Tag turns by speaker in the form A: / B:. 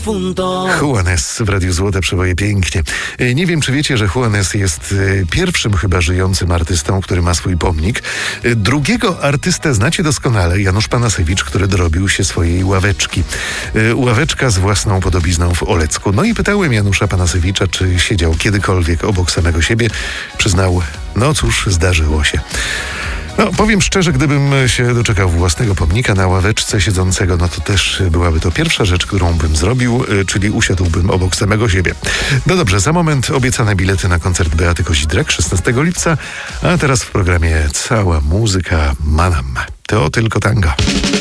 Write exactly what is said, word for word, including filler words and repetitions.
A: punto.
B: Juanes w Radiu Złote Przeboje pięknie. Nie wiem, czy wiecie, że Juanes jest pierwszym chyba żyjącym artystą, który ma swój pomnik. Drugiego artystę znacie doskonale, Janusz Panasewicz, który dorobił się swojej ławeczki. Ławeczka z własną podobizną w Olecku. No i pytałem Janusza Panasewicza, czy siedział kiedykolwiek obok samego siebie. Przyznał, no cóż, zdarzyło się. No, powiem szczerze, gdybym się doczekał własnego pomnika na ławeczce siedzącego, no to też byłaby to pierwsza rzecz, którą bym zrobił, czyli usiadłbym obok samego siebie. No dobrze, za moment obiecane bilety na koncert Beaty Kozidrak szesnastego lipca, a teraz w programie cała muzyka Manam. To tylko tango.